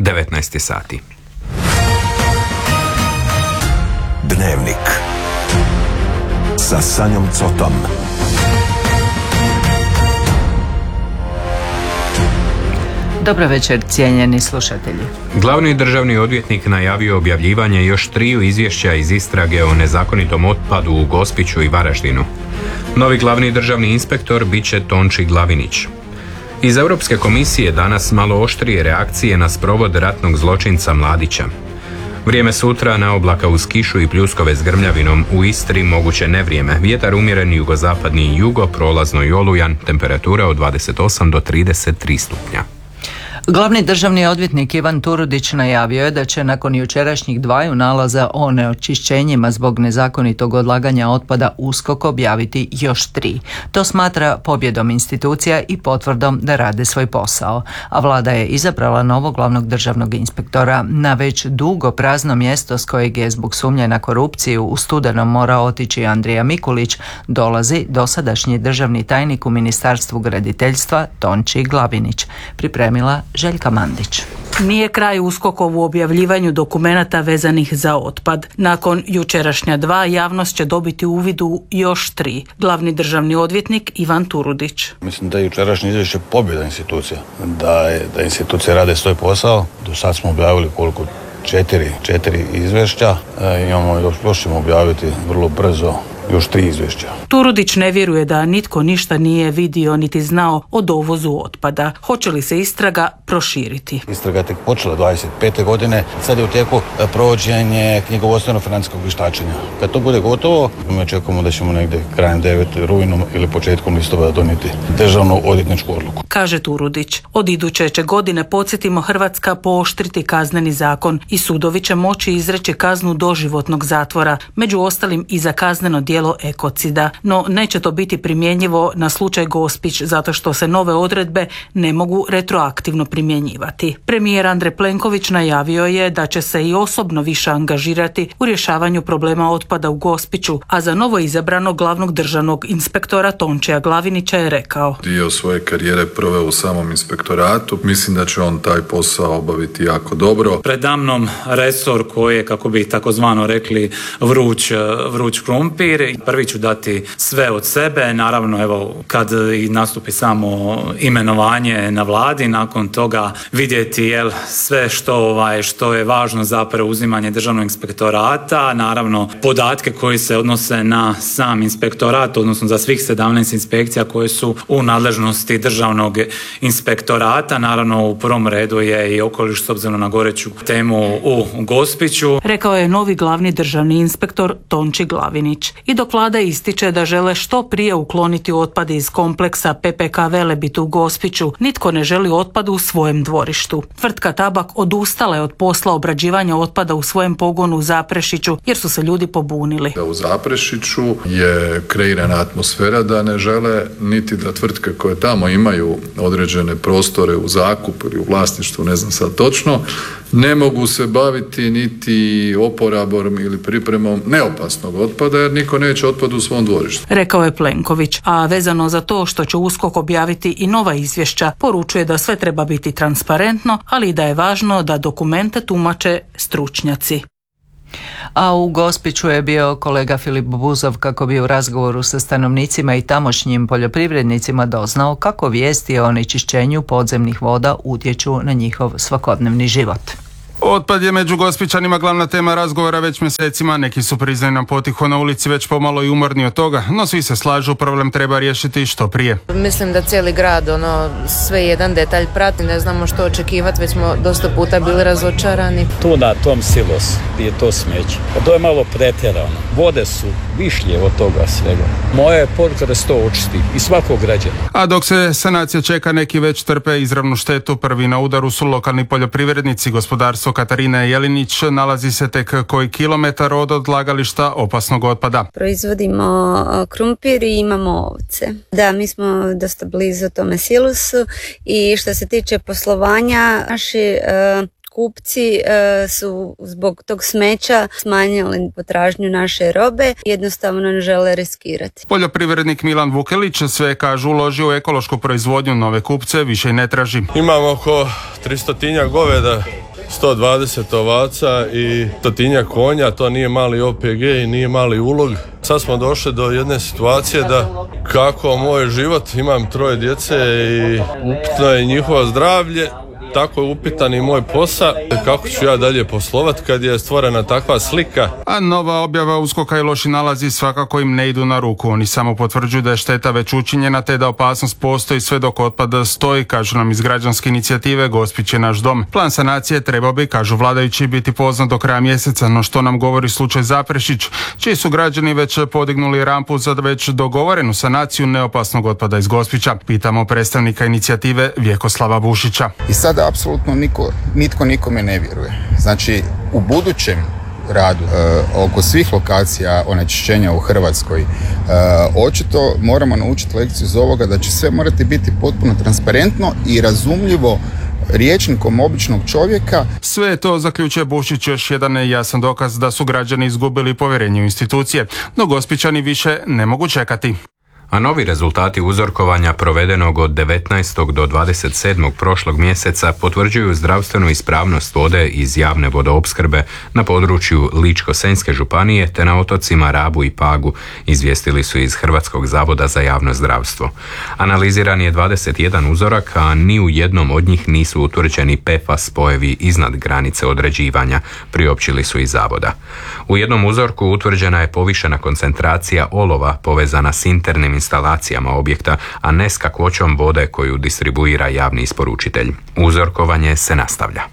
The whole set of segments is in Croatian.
19 sati. Dnevnik sa Sanjom Cotom. Dobro večer, cijenjeni slušatelji. Glavni državni odvjetnik najavio objavljivanje još 3 izvješća iz istrage o nezakonitom otpadu u Gospiću i Varaždinu. Novi glavni državni inspektor bit će Tonči Glavinić. Iz Europske komisije danas malo oštrije reakcije na sprovod ratnog zločinca Mladića. Vrijeme sutra na oblaka uz kišu i pljuskove s grmljavinom, u Istri moguće nevrijeme, vjetar umjeren jugozapadni i jugo, prolazno i olujan, temperatura od 28 do 33 stupnja. Glavni državni odvjetnik Ivan Turudić najavio je da će nakon jučerašnjih 2 nalaza o neočišćenjima zbog nezakonitog odlaganja otpada USKOK objaviti još 3. To smatra pobjedom institucija i potvrdom da rade svoj posao. A vlada je izabrala novog glavnog državnog inspektora na već dugo prazno mjesto s kojeg je zbog sumnje na korupciju u studenom morao otići Andrija Mikulić. Dolazi dosadašnji državni tajnik u Ministarstvu graditeljstva Tonči Glavinić. Pripremila Željka Mandić. Nije kraj USKOK-ovu objavljivanju dokumenata vezanih za otpad. Nakon jučerašnja 2 javnost će dobiti uvid u još 3. Glavni državni odvjetnik Ivan Turudić. Mislim da je jučerašnje izvješće pobjeda institucija. Da institucije rade svoj posao. Do sad smo objavili koliko? 4 izvješća. Još ćemo objaviti vrlo brzo još 3 izvješća. Turudić ne vjeruje da nitko ništa nije vidio niti znao o dovozu otpada. Hoće li se istraga proširiti? Istraga je tek počela 25. godine. Sad je u tijeku provođenje knjigovodstveno-financijskog vještačenja. Kad to bude gotovo, mi očekujemo da ćemo negdje krajem 9. rujnom ili početkom listopada donijeti državnu odvjetničku odluku. Kaže Turudić. Od iduće će godine, podsjetimo, Hrvatska pooštriti kazneni zakon i sudovi će moći izreći kaznu doživotnog zatvora, među ostalim i za kazneno djelo ekocida. No neće to biti primjenjivo na slučaj Gospić zato što se nove odredbe ne mogu retroaktivno primjenjivati. Premijer Andrej Plenković najavio je da će se i osobno više angažirati u rješavanju problema otpada u Gospiću, a za novo izabranog glavnog državnog inspektora Tončija Glavinića je rekao: dio svoje karijere proveo u samom inspektoratu. Mislim da će on taj posao obaviti jako dobro. Predamnom resor koji je, kako bi takozvano rekli, vruć krumpir. Prvi ću dati sve od sebe, naravno evo kad i nastupi samo imenovanje na vladi, nakon toga vidjeti sve što je važno za preuzimanje državnog inspektorata, naravno podatke koji se odnose na sam inspektorat, odnosno za svih 17 inspekcija koje su u nadležnosti državnog inspektorata, naravno u prvom redu je i okoliš s obzirom na goreću temu u Gospiću. Rekao je novi glavni državni inspektor Tonči Glavinić. I dok vlada ističe da žele što prije ukloniti otpad iz kompleksa PPK Velebit u Gospiću, nitko ne želi otpad u svojem dvorištu. Tvrtka Tabak odustala je od posla obrađivanja otpada u svojem pogonu u Zaprešiću jer su se ljudi pobunili. U Zaprešiću je kreirana atmosfera da ne žele niti da tvrtke koje tamo imaju određene prostore u zakupu ili u vlasništvu, ne znam sad točno, ne mogu se baviti niti oporabom ili pripremom neopasnog otpada jer niko neće otpad u svom dvorištu. Rekao je Plenković, a vezano za to što će USKOK objaviti i nova izvješća, poručuje da sve treba biti transparentno, ali i da je važno da dokumente tumače stručnjaci. A u Gospiću je bio kolega Filip Buzov kako bi u razgovoru sa stanovnicima i tamošnjim poljoprivrednicima doznao kako vijesti o onečišćenju podzemnih voda utječu na njihov svakodnevni život. Otpad je među Gospićanima glavna tema razgovora već mjesecima, neki su priznaju nam potiho na ulici već pomalo i umorni od toga, no svi se slažu, problem treba riješiti što prije. Mislim da cijeli grad, sve jedan detalj prati, ne znamo što očekivati, već smo dosta puta bili razočarani. Tu na tom silosu, gdje je to smeće, to je malo pretjerano, vode su višlje od toga svega. Moja je poruka da se to očisti i svakog građana. A dok se sanacija čeka, neki već trpe izravnu štetu. Prvi na udaru su lokalni poljoprivrednici. Gospodarstvo Katarine Jelinić nalazi se tek koji kilometar od odlagališta opasnog otpada. Proizvodimo krumpir i imamo ovce. Da, mi smo dosta blizu tome silosu i što se tiče poslovanja, naši kupci su zbog tog smeća smanjili potražnju naše robe, jednostavno ne žele riskirati. Poljoprivrednik Milan Vukelić sve kažu uložio u ekološku proizvodnju, nove kupce više i ne traži. Imamo oko 300 goveda 120 ovaca i 100 konja, to nije mali OPG i nije mali ulog. Sad smo došli do jedne situacije da kako moj život, imam 3 djece i upitno je njihovo zdravlje, tako je upitan i moj posao, kako ću ja dalje poslovat kad je stvorena takva slika. A nova objava USKOK-a i loši nalazi svakako im ne idu na ruku. Oni samo potvrđuju da je šteta već učinjena te da opasnost postoji sve dok otpad stoji, kažu nam iz građanske inicijative Gospić je naš dom. Plan sanacije trebao bi, kažu vladajući, biti poznat do kraja mjeseca, no što nam govori slučaj Zaprešić, čiji su građani već podignuli rampu za već dogovorenu sanaciju neopasnog otpada iz Gospića. Pitamo predstavnika inicijative Vjekoslava Bušića. I sada apsolutno nitko nikome ne vjeruje. Znači, u budućem radu oko svih lokacija onečišćenja u Hrvatskoj očito moramo naučiti lekciju iz ovoga da će sve morati biti potpuno transparentno i razumljivo rječnikom običnog čovjeka. Sve je to, zaključuje Bušić, još jedan jasan dokaz da su građani izgubili povjerenje u institucije, no Gospićani više ne mogu čekati. A novi rezultati uzorkovanja provedenog od 19. do 27. prošlog mjeseca potvrđuju zdravstvenu ispravnost vode iz javne vodoopskrbe na području Ličko-senjske županije te na otocima Rabu i Pagu, izvijestili su iz Hrvatskog zavoda za javno zdravstvo. Analiziran je 21 uzorak, a ni u jednom od njih nisu utvrđeni PFAS spojevi iznad granice određivanja, priopćili su iz zavoda. U jednom uzorku utvrđena je povišena koncentracija olova povezana s internim instalacijama objekta, a ne s kakvoćom vode koju distribuira javni isporučitelj. Uzorkovanje se nastavlja.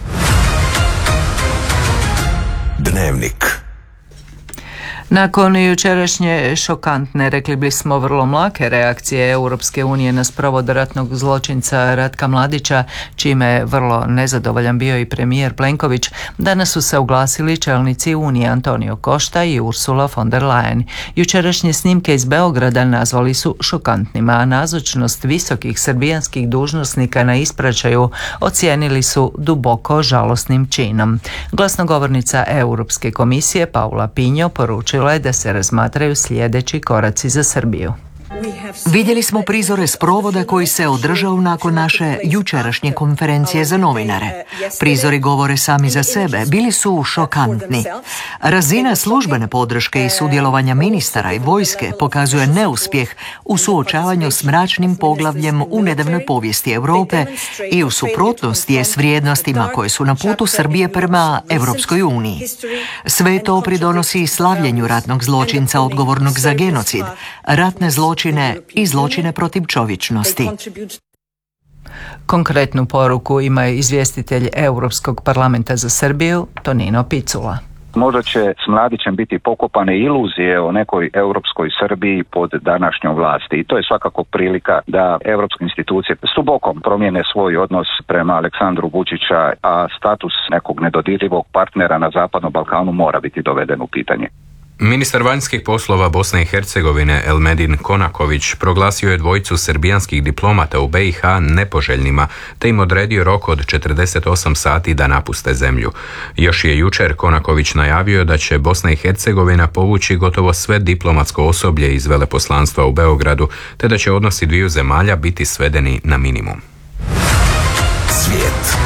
Dnevnik. Nakon jučerašnje šokantne, rekli bismo vrlo mlake reakcije Europske unije na sprovod ratnog zločinca Ratka Mladića, čime je vrlo nezadovoljan bio i premijer Plenković, danas su se oglasili čelnici Unije Antonio Costa i Ursula von der Leyen. Jučerašnje snimke iz Beograda nazvali su šokantnima, a nazočnost visokih srbijanskih dužnosnika na ispraćaju ocijenili su duboko žalosnim činom. Glasnogovornica Europske komisije Paula Pinho poručila je da se razmatraju sljedeći koraci za Srbiju. Vidjeli smo prizore sprovoda koji se održao nakon naše jučerašnje konferencije za novinare. Prizori govore sami za sebe, bili su šokantni. Razina službene podrške i sudjelovanja ministara i vojske pokazuje neuspjeh u suočavanju s mračnim poglavljem u nedavnoj povijesti Europe i u suprotnosti je s vrijednostima koje su na putu Srbije prema Europskoj uniji. Sve to pridonosi slavljenju ratnog zločinca odgovornog za genocid, ratne zločine i zločine protiv čovječnosti. Konkretnu poruku ima izvjestitelj Europskog parlamenta za Srbiju, Tonino Picula. Možda će s Mladićem biti pokopane iluzije o nekoj europskoj Srbiji pod današnjom vlasti i to je svakako prilika da europske institucije stubokom promijene svoj odnos prema Aleksandru Vučića, a status nekog nedodirljivog partnera na Zapadnom Balkanu mora biti doveden u pitanje. Ministar vanjskih poslova Bosne i Hercegovine Elmedin Konaković proglasio je dvojicu srbijanskih diplomata u BiH nepoželjnima, te im odredio rok od 48 sati da napuste zemlju. Još je jučer Konaković najavio da će Bosna i Hercegovina povući gotovo sve diplomatsko osoblje iz veleposlanstva u Beogradu, te da će odnosi dviju zemalja biti svedeni na minimum. Svijet.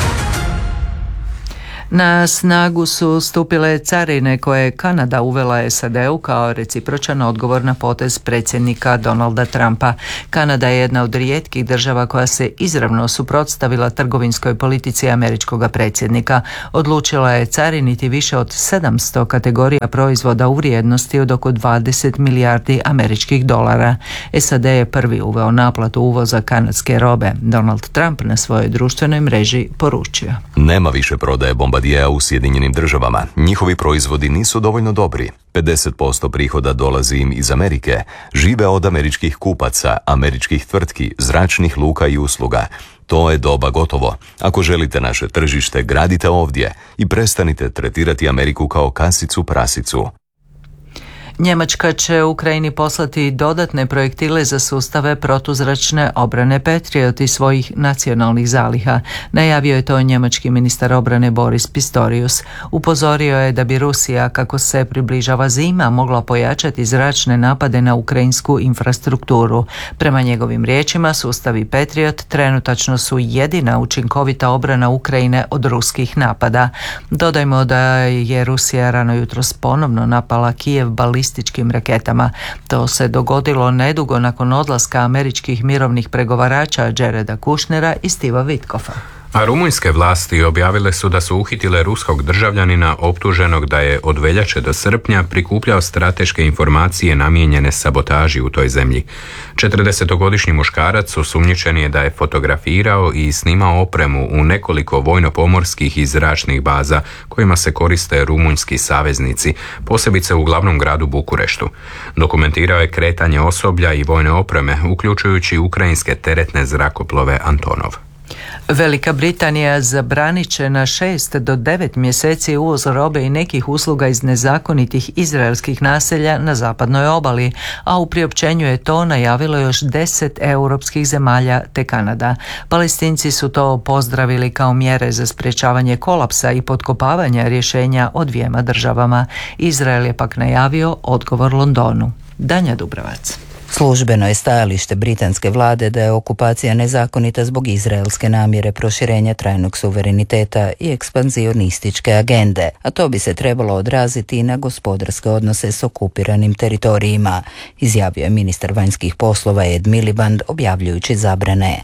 Na snagu su stupile carine koje je Kanada uvela SAD-u kao recipročan odgovor na potez predsjednika Donalda Trumpa. Kanada je jedna od rijetkih država koja se izravno suprotstavila trgovinskoj politici američkog predsjednika. Odlučila je cariniti više od 700 kategorija proizvoda u vrijednosti od oko 20 milijardi američkih dolara. SAD je prvi uveo naplatu uvoza kanadske robe. Donald Trump na svojoj društvenoj mreži poručio: Nema više prodaje bombardera u Sjedinjenim državama. Njihovi proizvodi nisu dovoljno dobri. 50% prihoda dolazi im iz Amerike. Žive od američkih kupaca, američkih tvrtki, zračnih luka i usluga. To je doba gotovo. Ako želite naše tržište, gradite ovdje i prestanite tretirati Ameriku kao kasicu prasicu. Njemačka će Ukrajini poslati dodatne projektile za sustave protuzračne obrane Patriot iz svojih nacionalnih zaliha. Najavio je to njemački ministar obrane Boris Pistorius. Upozorio je da bi Rusija, kako se približava zima, mogla pojačati zračne napade na ukrajinsku infrastrukturu. Prema njegovim riječima, sustavi Patriot trenutačno su jedina učinkovita obrana Ukrajine od ruskih napada. Dodajmo da je Rusija rano jutros ponovno napala Kijev balističkim raketama. To se dogodilo nedugo nakon odlaska američkih mirovnih pregovarača Jareda Kushnera i Stiva Witkoffa. A rumunjske vlasti objavile su da su uhitile ruskog državljanina optuženog da je od veljače do srpnja prikupljao strateške informacije namijenjene sabotaži u toj zemlji. 40-godišnji muškarac osumnjičen je da je fotografirao i snimao opremu u nekoliko vojno-pomorskih i zračnih baza kojima se koriste rumunjski saveznici, posebice u glavnom gradu Bukureštu. Dokumentirao je kretanje osoblja i vojne opreme, uključujući ukrajinske teretne zrakoplove Antonov. Velika Britanija zabranit će na 6 do 9 mjeseci uvoz robe i nekih usluga iz nezakonitih izraelskih naselja na zapadnoj obali, a u priopćenju je to najavilo još 10 europskih zemalja te Kanada. Palestinci su to pozdravili kao mjere za sprječavanje kolapsa i potkopavanja rješenja o dvijema državama. Izrael je pak najavio odgovor Londonu. Danja Dubravac. Službeno je stajalište britanske vlade da je okupacija nezakonita zbog izraelske namjere proširenja trajnog suvereniteta i ekspanzionističke agende, a to bi se trebalo odraziti i na gospodarske odnose s okupiranim teritorijima, izjavio je ministar vanjskih poslova Ed Miliband objavljujući zabrane.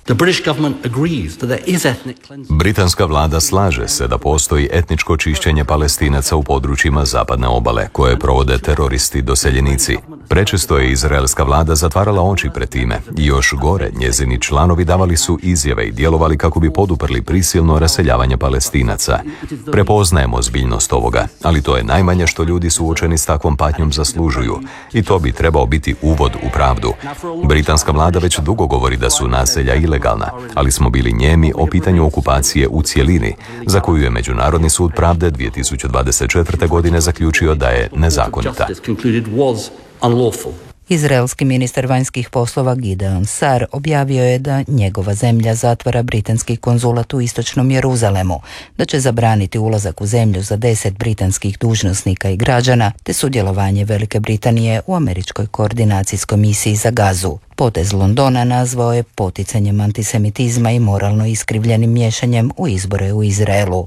Britanska vlada slaže se da postoji etničko čišćenje Palestinaca u područjima zapadne obale koje provode teroristi doseljenici. Prečesto je izraelska vlada zatvarala oči pred time i još gore njezini članovi davali su izjave i djelovali kako bi poduprli prisilno raseljavanje Palestinaca. Prepoznajemo ozbiljnost ovoga, ali to je najmanje što ljudi suočeni s takvom patnjom zaslužuju i to bi trebao biti uvod u pravdu. Britanska vlada već dugo govori da su naselja ilegalna, ali smo bili njemi o pitanju okupacije u cjelini, za koju je Međunarodni sud pravde 2024. godine zaključio da je nezakonita. Izraelski ministar vanjskih poslova Gideon Sar objavio je da njegova zemlja zatvara britanski konzulat u istočnom Jeruzalemu, da će zabraniti ulazak u zemlju za 10 britanskih dužnosnika i građana, te sudjelovanje Velike Britanije u američkoj koordinacijskoj misiji za Gazu. Potez Londona nazvao je poticanjem antisemitizma i moralno iskrivljenim miješanjem u izbore u Izraelu.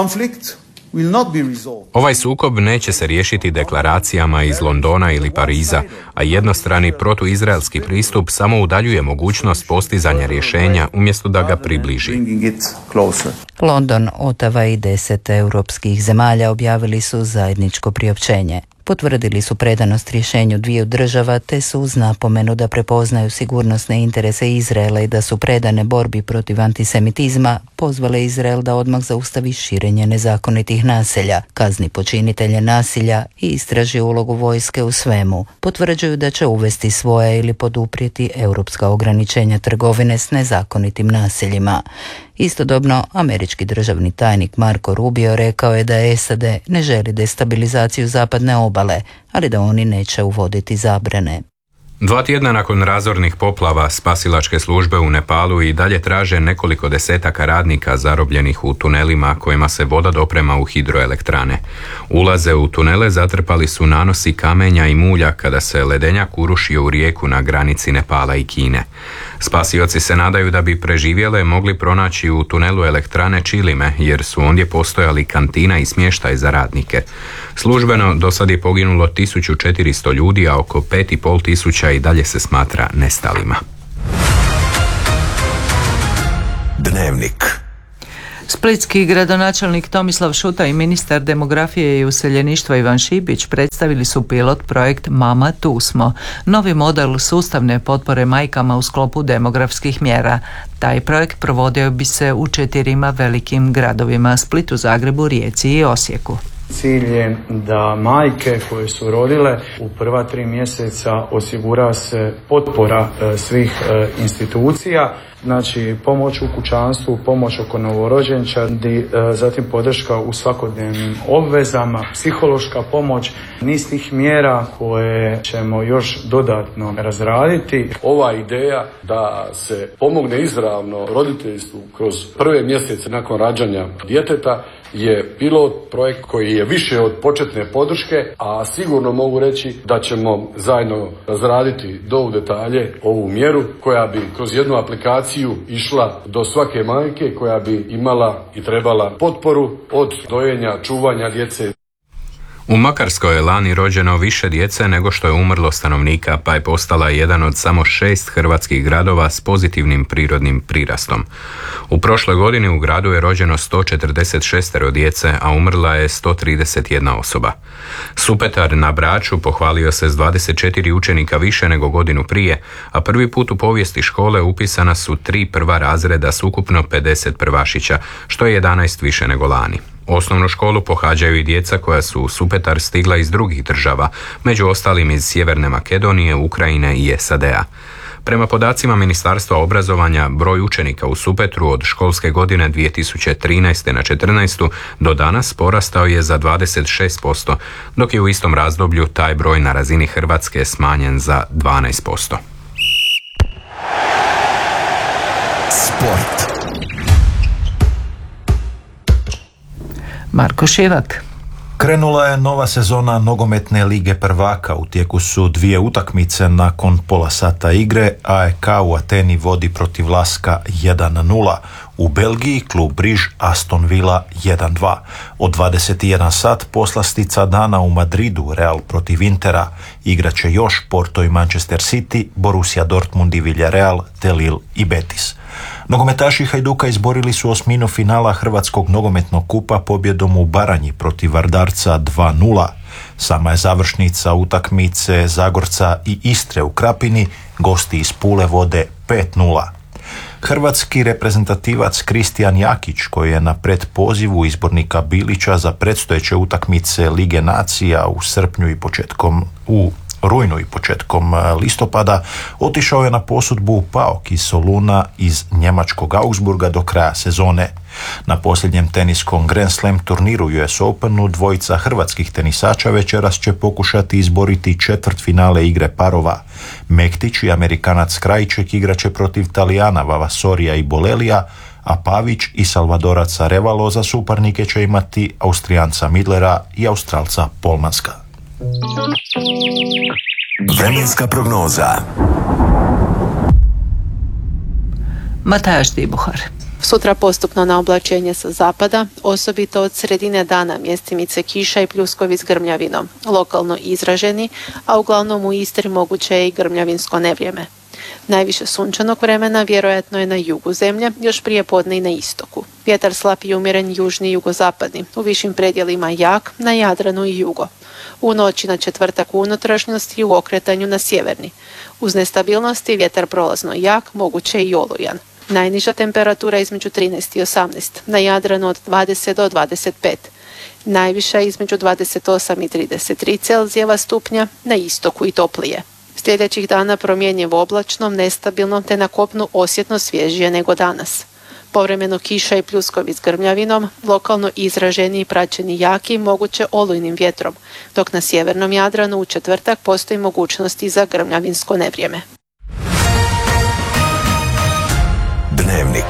Ovaj sukob neće se riješiti deklaracijama iz Londona ili Pariza, a jednostrani protuizraelski pristup samo udaljuje mogućnost postizanja rješenja umjesto da ga približi. London, Ottawa i 10 europskih zemalja objavili su zajedničko priopćenje. Potvrdili su predanost rješenju dviju država te su uz napomenu da prepoznaju sigurnosne interese Izraela i da su predane borbi protiv antisemitizma pozvale Izrael da odmah zaustavi širenje nezakonitih naselja, kazni počinitelje nasilja i istraži ulogu vojske u svemu. Potvrđuju da će uvesti svoja ili poduprijeti europska ograničenja trgovine s nezakonitim naseljima. Istodobno, američki državni tajnik Marco Rubio rekao je da SAD ne želi destabilizaciju zapadne obale, ali da oni neće uvoditi zabrane. 2 tjedna nakon razornih poplava, spasilačke službe u Nepalu i dalje traže nekoliko desetaka radnika zarobljenih u tunelima kojima se voda doprema u hidroelektrane. Ulaze u tunele zatrpali su nanosi kamenja i mulja kada se ledenjak urušio u rijeku na granici Nepala i Kine. Spasioci se nadaju da bi preživjele mogli pronaći u tunelu elektrane Čilime, jer su ondje postojali kantina i smještaj za radnike. Službeno do sad je poginulo 1400 ljudi, a oko 5500 i dalje se smatra nestalima. Dnevnik. Splitski gradonačelnik Tomislav Šuta i ministar demografije i useljeništva Ivan Šipić predstavili su pilot projekt Mama tu smo, novi model sustavne potpore majkama u sklopu demografskih mjera. Taj projekt provodio bi se u 4 velikim gradovima: Splitu, Zagrebu, Rijeci i Osijeku. Cilj je da majke koje su rodile u prva 3 mjeseca osigura se potpora svih institucija, znači pomoć u kućanstvu, pomoć oko novorođenčadi, zatim podrška u svakodnevnim obvezama, psihološka pomoć, niz tih mjera koje ćemo još dodatno razraditi. Ova ideja da se pomogne izravno roditeljstvu kroz prve mjesece nakon rađanja djeteta je pilot projekt koji je više od početne podrške, a sigurno mogu reći da ćemo zajedno razraditi u detalje ovu mjeru koja bi kroz jednu aplikaciju išla do svake majke koja bi imala i trebala potporu od dojenja, čuvanja djece. U Makarskoj je lani rođeno više djece nego što je umrlo stanovnika, pa je postala jedan od samo 6 hrvatskih gradova s pozitivnim prirodnim prirastom. U prošloj godini u gradu je rođeno 146 djece, a umrla je 131 osoba. Supetar na Braču pohvalio se s 24 učenika više nego godinu prije, a prvi put u povijesti škole upisana su 3 prva razreda s ukupno 50 prvašića, što je 11 više nego lani. Osnovnu školu pohađaju i djeca koja su u Supetar stigla iz drugih država, među ostalim iz Sjeverne Makedonije, Ukrajine i SAD-a. Prema podacima Ministarstva obrazovanja, broj učenika u Supetru od školske godine 2013. na 14. do danas porastao je za 26%, dok je u istom razdoblju taj broj na razini Hrvatske smanjen za 12%. Sport. Marko Šivak. Krenula je nova sezona nogometne lige prvaka. U tijeku su 2 utakmice nakon pola sata igre. AEK u Ateni vodi protiv Laska 1-0. U Belgiji klub Briž Aston Villa 1-2. Od 21 sat poslastica dana u Madridu Real protiv Intera. Igraće još Porto i Manchester City, Borussia Dortmund i Villarreal, te Lille i Betis. Nogometaši Hajduka izborili su osminu finala Hrvatskog nogometnog kupa pobjedom u Baranji protiv Vardarca 2-0. Sama je završnica utakmice Zagorca i Istre u Krapini, gosti iz Pule vode 5-0. Hrvatski reprezentativac Kristijan Jakić, koji je na predpozivu izbornika Bilića za predstojeće utakmice Lige nacija u rujnu i početkom listopada, otišao je na posudbu u PAOK iz Soluna iz njemačkog Augsburga do kraja sezone. Na posljednjem teniskom Grand Slam turniru US Openu dvojica hrvatskih tenisača večeras će pokušati izboriti četvrtfinale igre parova. Mektić i Amerikanac Krajček igraće protiv Talijana Vavasorija i Bolelija, a Pavić i Salvadorac Arevalo za suparnike će imati Austrijanca Midlera i Australca Polmanska. Vremenska prognoza. Matajaš Dibuhar. Sutra postupno na oblačenje sa zapada, osobito od sredine dana mjestimice kiša i pljuskovi s grmljavinom, lokalno izraženi, a uglavnom u Istri moguće je i grmljavinsko nevrijeme. Najviše sunčanog vremena vjerojatno je na jugu zemlje, još prije podne i na istoku. Vjetar slab i umjeren južni i jugozapadni, u višim predjelima jak, na Jadranu i jugo. U noći na četvrtak u unutrašnjosti i u okretanju na sjeverni. Uz nestabilnosti vjetar prolazno jak, moguće i olujan. Najniža temperatura između 13 i 18, na Jadranu od 20 do 25. Najviša između 28 i 33 Celzijeva stupnja, na istoku i toplije. Sljedećih dana promjenjivo oblačno, nestabilno te na kopnu osjetno svježije nego danas. Povremeno kiša i pljuskovi s grmljavinom, lokalno izraženi i praćeni jakim, moguće olujnim vjetrom, dok na sjevernom Jadranu u četvrtak postoji mogućnosti za grmljavinsko nevrijeme. Dnevnik.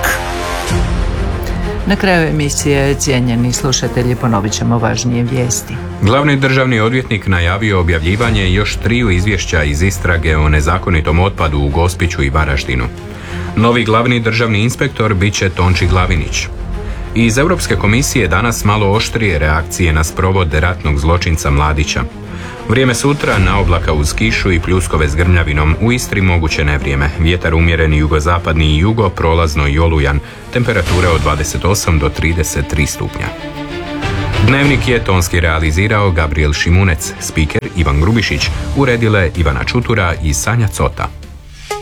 Na kraju emisije, cijenjeni slušatelji, ponovit ćemo važnije vijesti. Glavni državni odvjetnik najavio objavljivanje još 3 izvješća iz istrage o nezakonitom otpadu u Gospiću i Varaždinu. Novi glavni državni inspektor bit će Tonči Glavinić. Iz Europske komisije danas malo oštrije reakcije na sprovod ratnog zločinca Mladića. Vrijeme sutra na oblaka uz kišu i pljuskove s grmljavinom, u Istri moguće nevrijeme. Vjetar umjereni jugozapadni i jugo, prolazno i olujan. Temperature od 28 do 33 stupnja. Dnevnik je tonski realizirao Gabriel Šimunec, spiker Ivan Grubišić, uredile Ivana Čutura i Sanja Cota.